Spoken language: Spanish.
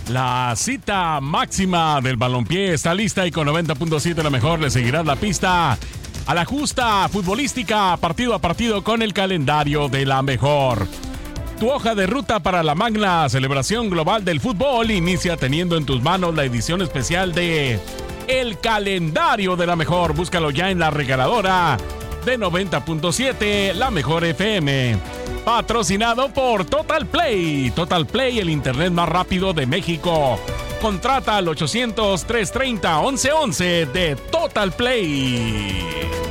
La cita máxima del balompié está lista y con 90.7 la mejor le seguirá la pista a la justa futbolística partido a partido con el calendario de la mejor. Tu hoja de ruta para la magna celebración global del fútbol inicia teniendo en tus manos la edición especial de El Calendario de la Mejor. Búscalo ya en la regaladora de 90.7 La Mejor FM. Patrocinado por Total Play. Total Play, el internet más rápido de México. Contrata al 800-330-1111 de Total Play.